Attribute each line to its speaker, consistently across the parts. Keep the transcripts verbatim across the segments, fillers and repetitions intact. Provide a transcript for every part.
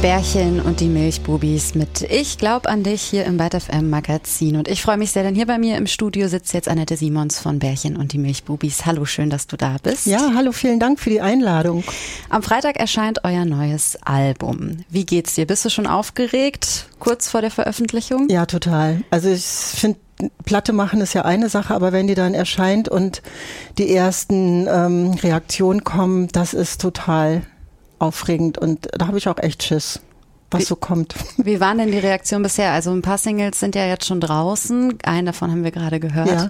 Speaker 1: Bärchen und die Milchbubis mit Ich glaub an dich hier im Byte F M Magazin. Und ich freue mich sehr, denn hier bei mir im Studio sitzt jetzt Annette Simons von Bärchen und die Milchbubis. Hallo, schön, dass du da bist.
Speaker 2: Ja, hallo, vielen Dank für die Einladung.
Speaker 1: Am Freitag erscheint euer neues Album. Wie geht's dir? Bist du schon aufgeregt, kurz vor der Veröffentlichung?
Speaker 2: Ja, total. Also ich finde, Platte machen ist ja eine Sache, aber wenn die dann erscheint und die ersten ähm, Reaktionen kommen, das ist total aufregend und da habe ich auch echt Schiss, was wie, so kommt.
Speaker 1: Wie waren denn die Reaktionen bisher? Also ein paar Singles sind ja jetzt schon draußen, einen davon haben wir gerade gehört.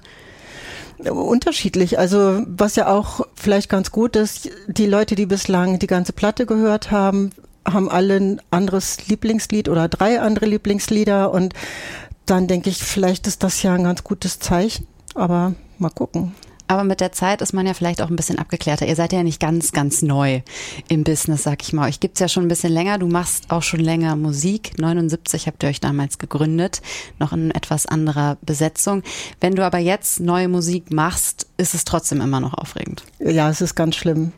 Speaker 2: Ja. Unterschiedlich, also was ja auch vielleicht ganz gut ist, die Leute, die bislang die ganze Platte gehört haben, haben alle ein anderes Lieblingslied oder drei andere Lieblingslieder und dann denke ich, vielleicht ist das ja ein ganz gutes Zeichen, aber mal gucken.
Speaker 1: Aber mit der Zeit ist man ja vielleicht auch ein bisschen abgeklärter. Ihr seid ja nicht ganz, ganz neu im Business, sag ich mal. Euch gibt's ja schon ein bisschen länger. Du machst auch schon länger Musik. neunundsiebzig habt ihr euch damals gegründet, noch in etwas anderer Besetzung. Wenn du aber jetzt neue Musik machst, ist es trotzdem immer noch aufregend.
Speaker 2: Ja, es ist ganz schlimm.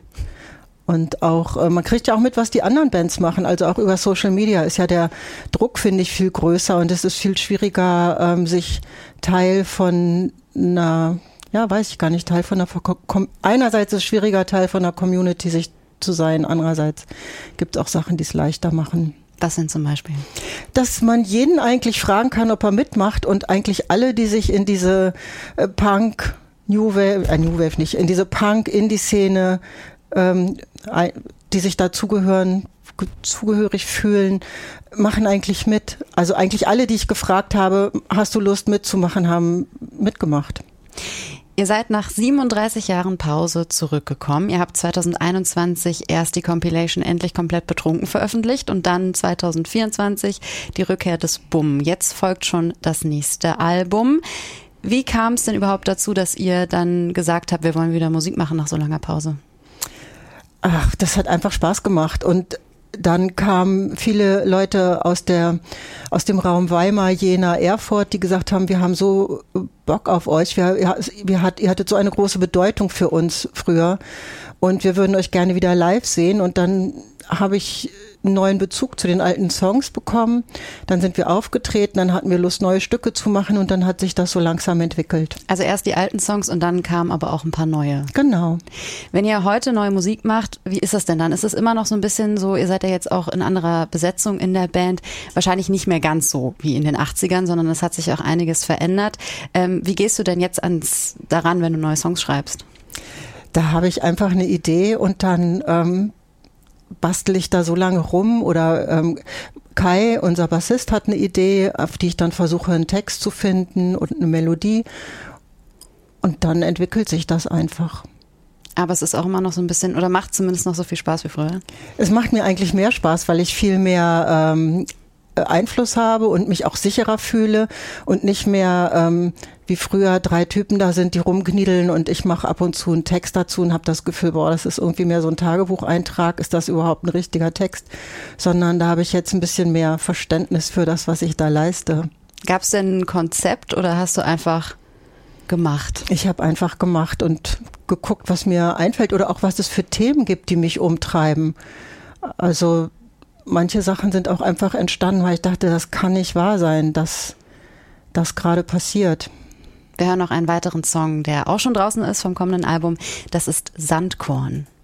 Speaker 2: Und auch, man kriegt ja auch mit, was die anderen Bands machen. Also auch über Social Media ist ja der Druck, finde ich, viel größer. Und es ist viel schwieriger, sich Teil von einer... Ja, weiß ich gar nicht, Teil von der, einerseits ist es schwieriger, Teil von der Community sich zu sein, andererseits gibt es auch Sachen, die es leichter machen.
Speaker 1: Was sind zum Beispiel?
Speaker 2: Dass man jeden eigentlich fragen kann, ob er mitmacht und eigentlich alle, die sich in diese äh, Punk, New Wave, äh, New Wave nicht, in diese Punk-Indie-Szene, ähm, die sich dazugehören, zugehörig fühlen, machen eigentlich mit. Also eigentlich alle, die ich gefragt habe, hast du Lust mitzumachen, haben mitgemacht.
Speaker 1: Ihr seid nach siebenunddreißig Jahren Pause zurückgekommen. Ihr habt zweitausendeinundzwanzig erst die Compilation Endlich komplett betrunken veröffentlicht und dann zweitausendvierundzwanzig die Rückkehr des Bumm. Jetzt folgt schon das nächste Album. Wie kam es denn überhaupt dazu, dass ihr dann gesagt habt, wir wollen wieder Musik machen nach so langer Pause?
Speaker 2: Ach, das hat einfach Spaß gemacht und dann kamen viele Leute aus der, aus dem Raum Weimar, Jena, Erfurt, die gesagt haben, wir haben so Bock auf euch. Wir, wir hat, ihr hattet so eine große Bedeutung für uns früher und wir würden euch gerne wieder live sehen. Und dann habe ich einen neuen Bezug zu den alten Songs bekommen. Dann sind wir aufgetreten, dann hatten wir Lust, neue Stücke zu machen und dann hat sich das so langsam entwickelt.
Speaker 1: Also erst die alten Songs und dann kamen aber auch ein paar neue.
Speaker 2: Genau.
Speaker 1: Wenn ihr heute neue Musik macht, wie ist das denn dann? Ist es immer noch so ein bisschen so, ihr seid ja jetzt auch in anderer Besetzung in der Band, wahrscheinlich nicht mehr ganz so wie in den achtzigern, sondern es hat sich auch einiges verändert. Ähm, wie gehst du denn jetzt ans, daran, wenn du neue Songs schreibst?
Speaker 2: Da habe ich einfach eine Idee und dann ähm, bastel ich da so lange rum oder ähm, Kai, unser Bassist, hat eine Idee, auf die ich dann versuche, einen Text zu finden und eine Melodie und dann entwickelt sich das einfach.
Speaker 1: Aber es ist auch immer noch so ein bisschen, oder macht zumindest noch so viel Spaß wie früher?
Speaker 2: Es macht mir eigentlich mehr Spaß, weil ich viel mehr ähm, Einfluss habe und mich auch sicherer fühle und nicht mehr ähm, wie früher drei Typen da sind, die rumkniedeln und ich mache ab und zu einen Text dazu und habe das Gefühl, boah, das ist irgendwie mehr so ein Tagebucheintrag, ist das überhaupt ein richtiger Text? Sondern da habe ich jetzt ein bisschen mehr Verständnis für das, was ich da leiste.
Speaker 1: Gab es denn ein Konzept oder hast du einfach gemacht?
Speaker 2: Ich habe einfach gemacht und geguckt, was mir einfällt oder auch was es für Themen gibt, die mich umtreiben. Also manche Sachen sind auch einfach entstanden, weil ich dachte, das kann nicht wahr sein, dass das gerade passiert.
Speaker 1: Wir hören noch einen weiteren Song, der auch schon draußen ist vom kommenden Album. Das ist Sandkorn.